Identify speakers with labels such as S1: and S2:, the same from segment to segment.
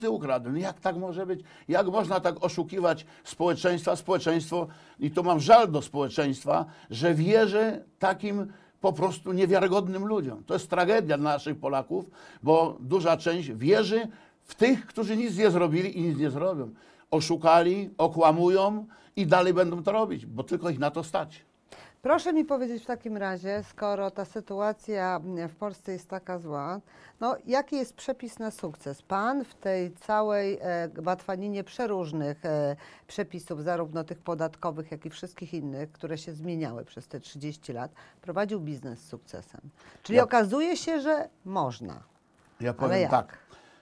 S1: Ty ukradł. No jak tak może być? Jak można tak oszukiwać społeczeństwo? I to mam żal do społeczeństwa, że wierzy takim po prostu niewiarygodnym ludziom. To jest tragedia dla naszych Polaków, bo duża część wierzy w tych, którzy nic nie zrobili i nic nie zrobią. Oszukali, okłamują i dalej będą to robić, bo tylko ich na to stać.
S2: Proszę mi powiedzieć w takim razie, skoro ta sytuacja w Polsce jest taka zła, no jaki jest przepis na sukces? Pan w tej całej batwaninie przeróżnych przepisów, zarówno tych podatkowych, jak i wszystkich innych, które się zmieniały przez te 30 lat, prowadził biznes z sukcesem. Czyli okazuje się, że można.
S1: Ja powiem tak,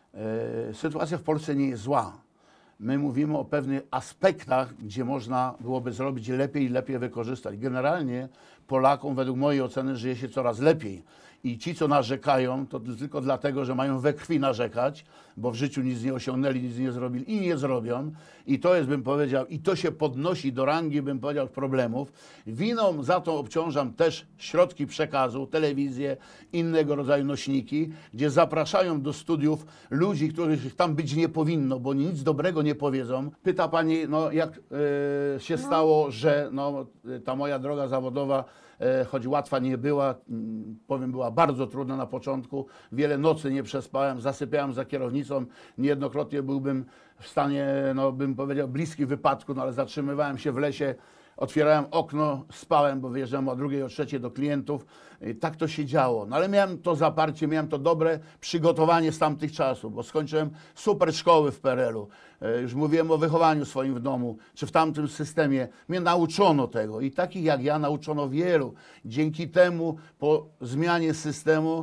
S1: sytuacja w Polsce nie jest zła. My mówimy o pewnych aspektach, gdzie można byłoby zrobić lepiej i lepiej wykorzystać. Generalnie Polakom, według mojej oceny, żyje się coraz lepiej. I ci, co narzekają, to tylko dlatego, że mają we krwi narzekać, bo w życiu nic nie osiągnęli, nic nie zrobili i nie zrobią. I to jest, bym powiedział, i to się podnosi do rangi, bym powiedział, problemów. Winą za to obciążam też środki przekazu, telewizję, innego rodzaju nośniki, gdzie zapraszają do studiów ludzi, których tam być nie powinno, bo nic dobrego nie powiedzą. Pyta pani, no jak się stało, że no, ta moja droga zawodowa, choć łatwa nie była, powiem, była bardzo trudna na początku. Wiele nocy nie przespałem, zasypiałem za kierownicą. Niejednokrotnie byłbym w stanie, no bym powiedział, bliski wypadku, no ale zatrzymywałem się w lesie, otwierałem okno, spałem, bo wyjeżdżałem o 2, o 3 do klientów. I tak to się działo. No ale miałem to zaparcie, miałem to dobre przygotowanie z tamtych czasów, bo skończyłem super szkoły w PRL-u. Już mówiłem o wychowaniu swoim w domu, czy w tamtym systemie. Mnie nauczono tego i takich jak ja nauczono wielu. Dzięki temu po zmianie systemu,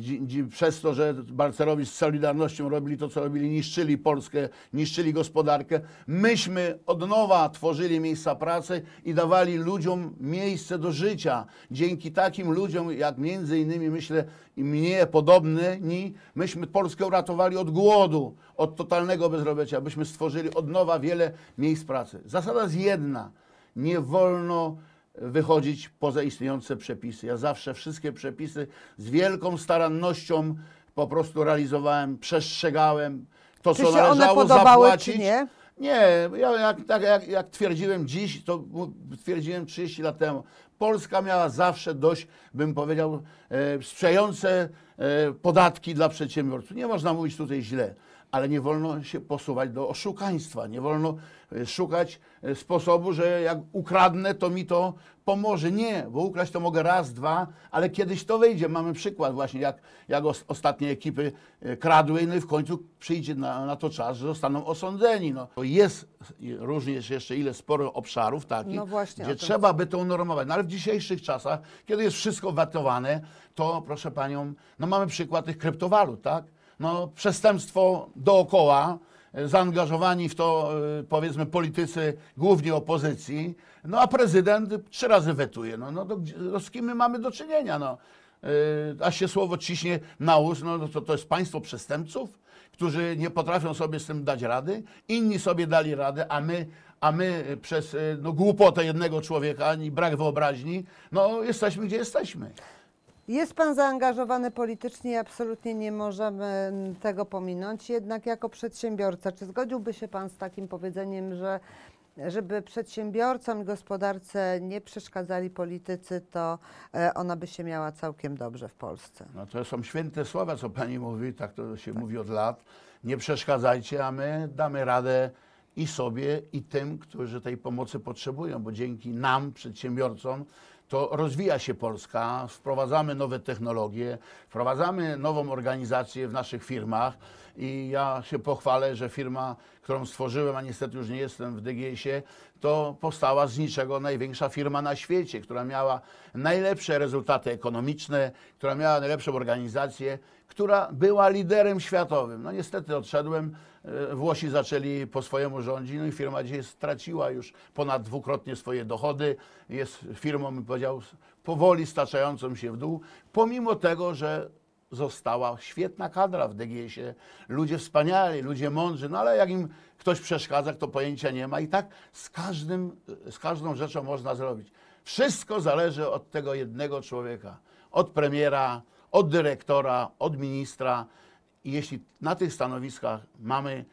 S1: przez to, że Balcerowicz z Solidarnością robili to, co robili, niszczyli Polskę, niszczyli gospodarkę, myśmy od nowa tworzyli miejsca pracy i dawali ludziom miejsce do życia. Dzięki takim ludziom, jak między innymi, myślę, i mnie podobni, myśmy Polskę uratowali od głodu, od totalnego bezrobocia, byśmy stworzyli od nowa wiele miejsc pracy. Zasada jest jedna. Nie wolno wychodzić poza istniejące przepisy. Ja zawsze wszystkie przepisy z wielką starannością po prostu realizowałem, przestrzegałem to,
S2: Czy
S1: co
S2: się
S1: należało
S2: one podobały,
S1: zapłacić.
S2: czy nie?
S1: Nie, ja jak twierdziłem dziś, to twierdziłem 30 lat temu. Polska miała zawsze dość, bym powiedział, sprzyjające podatki dla przedsiębiorców. Nie można mówić tutaj źle, ale nie wolno się posuwać do oszukaństwa. Nie wolno szukać sposobu, że jak ukradnę, to mi to pomoże. Nie, bo ukraść to mogę raz, dwa, ale kiedyś to wyjdzie. Mamy przykład właśnie, jak ostatnie ekipy kradły, no i w końcu przyjdzie na to czas, że zostaną osądzeni. No. To jest również jeszcze sporo obszarów takich,
S2: No właśnie,
S1: gdzie trzeba by to unormować. No ale w dzisiejszych czasach, kiedy jest wszystko wetowane, to proszę panią, no mamy przykład tych kryptowalut, tak? No, przestępstwo dookoła, zaangażowani w to, powiedzmy, politycy, głównie opozycji, no a prezydent 3 razy wetuje. No z kim my mamy do czynienia? No? A się słowo ciśnie na ust, no to jest państwo przestępców, którzy nie potrafią sobie z tym dać rady, inni sobie dali radę, a my przez głupotę jednego człowieka i brak wyobraźni, no jesteśmy gdzie jesteśmy.
S2: Jest pan zaangażowany politycznie i absolutnie nie możemy tego pominąć. Jednak jako przedsiębiorca, czy zgodziłby się pan z takim powiedzeniem, że żeby przedsiębiorcom i gospodarce nie przeszkadzali politycy, to ona by się miała całkiem dobrze w Polsce?
S1: No to są święte słowa, co pani mówi, tak to się mówi od lat. Nie przeszkadzajcie, a my damy radę i sobie, i tym, którzy tej pomocy potrzebują, bo dzięki nam, przedsiębiorcom, to rozwija się Polska, wprowadzamy nowe technologie, wprowadzamy nową organizację w naszych firmach i ja się pochwalę, że firma, którą stworzyłem, a niestety już nie jestem w DGS-ie, to powstała z niczego największa firma na świecie, która miała najlepsze rezultaty ekonomiczne, która miała najlepszą organizację, która była liderem światowym. No niestety odszedłem, Włosi zaczęli po swojemu rządzić, no i firma dzisiaj straciła już ponad 2-krotnie swoje dochody. Jest firmą, bym powiedział, powoli staczającą się w dół, pomimo tego, że została świetna kadra w DGS-ie, ludzie wspaniali, ludzie mądrzy, no ale jak im ktoś przeszkadza, kto pojęcia nie ma i tak z każdą rzeczą można zrobić. Wszystko zależy od tego jednego człowieka, od premiera, od dyrektora, od ministra I jeśli na tych stanowiskach mamy